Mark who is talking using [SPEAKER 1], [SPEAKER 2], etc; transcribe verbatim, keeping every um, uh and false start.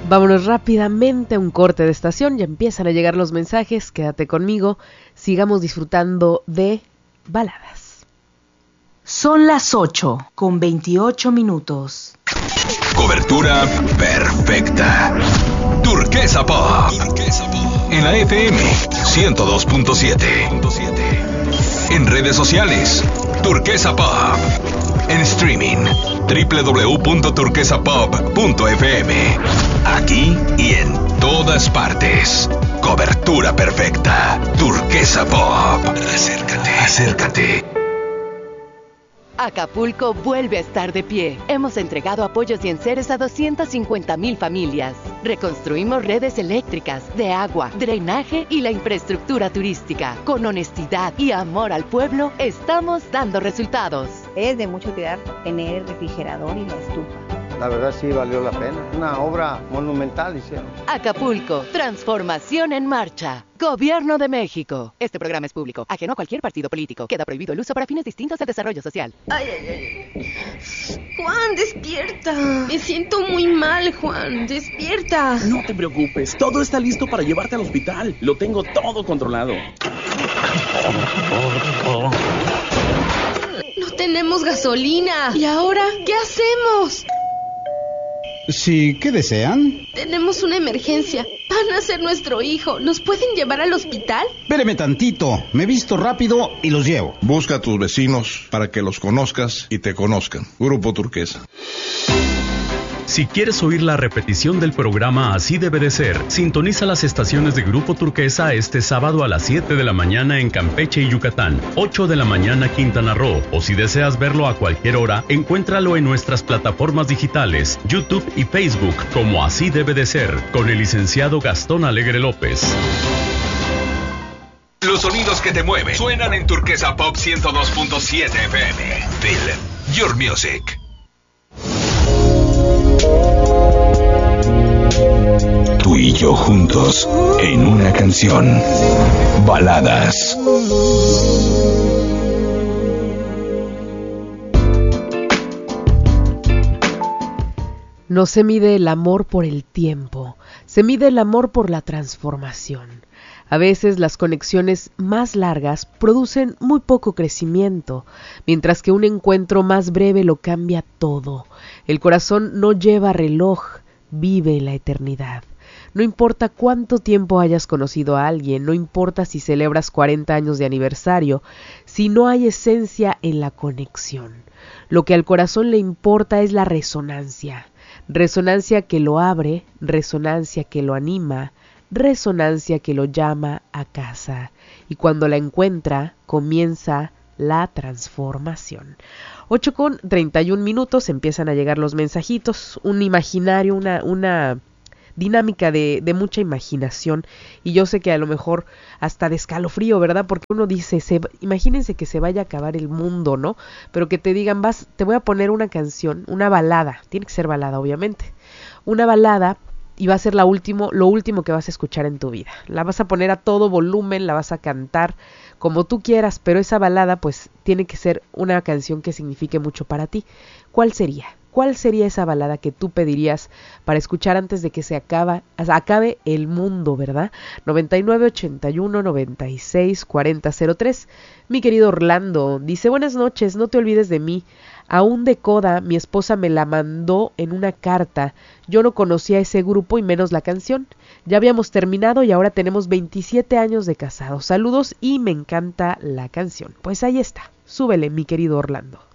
[SPEAKER 1] Vámonos rápidamente a un corte de estación, ya empiezan a llegar los mensajes, quédate conmigo, sigamos disfrutando de baladas.
[SPEAKER 2] Son las ocho con veintiocho minutos.
[SPEAKER 3] Cobertura perfecta. Turquesa Pop. En la F M ciento dos punto siete. En redes sociales, Turquesa Pop. En streaming, doble u doble u doble u punto turquesa pop punto f m. Aquí y en todas partes. Cobertura perfecta. Turquesa Pop. Acércate, acércate.
[SPEAKER 4] Acapulco vuelve a estar de pie. Hemos entregado apoyos y enseres a doscientas cincuenta mil familias. Reconstruimos redes eléctricas, de agua, drenaje y la infraestructura turística. Con honestidad y amor al pueblo, estamos dando resultados.
[SPEAKER 5] Es de mucha utilidad tener el refrigerador y la estufa.
[SPEAKER 6] La verdad sí valió la pena. Una obra monumental hicieron.
[SPEAKER 4] Acapulco, transformación en marcha. Gobierno de México. Este programa es público, ajeno a cualquier partido político. Queda prohibido el uso para fines distintos al desarrollo social.
[SPEAKER 7] Ay, ay, ay. Juan, despierta. Me siento muy mal, Juan. Despierta.
[SPEAKER 8] No te preocupes. Todo está listo para llevarte al hospital. Lo tengo todo controlado.
[SPEAKER 7] No tenemos gasolina. ¿Y ahora qué hacemos?
[SPEAKER 9] Sí, ¿qué desean?
[SPEAKER 7] Tenemos una emergencia. Van a ser nuestro hijo. ¿Nos pueden llevar al hospital?
[SPEAKER 9] Espéreme tantito. Me visto rápido y los llevo.
[SPEAKER 10] Busca a tus vecinos para que los conozcas y te conozcan. Grupo Turquesa.
[SPEAKER 11] Si quieres oír la repetición del programa Así Debe de Ser, sintoniza las estaciones de Grupo Turquesa este sábado a las siete de la mañana en Campeche y Yucatán, ocho de la mañana Quintana Roo, o si deseas verlo a cualquier hora, encuéntralo en nuestras plataformas digitales, YouTube y Facebook como Así Debe de Ser, con el licenciado Gastón Alegre López.
[SPEAKER 3] Los sonidos que te mueven suenan en Turquesa Pop ciento dos punto siete F M. Feel your music. Tú y yo juntos en una canción. Baladas.
[SPEAKER 1] No se mide el amor por el tiempo, se mide el amor por la transformación. A veces las conexiones más largas producen muy poco crecimiento, mientras que un encuentro más breve lo cambia todo. El corazón no lleva reloj, vive la eternidad. No importa cuánto tiempo hayas conocido a alguien, no importa si celebras cuarenta años de aniversario, si no hay esencia en la conexión. Lo que al corazón le importa es la resonancia. Resonancia que lo abre, resonancia que lo anima, resonancia que lo llama a casa. Y cuando la encuentra, comienza la transformación. ocho con treinta y un minutos, empiezan a llegar los mensajitos, un imaginario, una, una dinámica de, de mucha imaginación, y yo sé que a lo mejor hasta de escalofrío, ¿verdad? Porque uno dice, se, imagínense que se vaya a acabar el mundo, ¿no? Pero que te digan, vas, te voy a poner una canción, una balada, tiene que ser balada obviamente, una balada, y va a ser la último, lo último que vas a escuchar en tu vida. La vas a poner a todo volumen, la vas a cantar como tú quieras, pero esa balada pues tiene que ser una canción que signifique mucho para ti. ¿Cuál sería? ¿Cuál sería esa balada que tú pedirías para escuchar antes de que se acaba, acabe el mundo, verdad? noventa y nueve, ochenta y uno, noventa y seis, cuarenta, cero tres. Mi querido Orlando dice, buenas noches, no te olvides de mí. Aún de coda, mi esposa me la mandó en una carta. Yo no conocía ese grupo y menos la canción. Ya habíamos terminado y ahora tenemos veintisiete años de casados. Saludos y me encanta la canción. Pues ahí está, súbele, mi querido Orlando.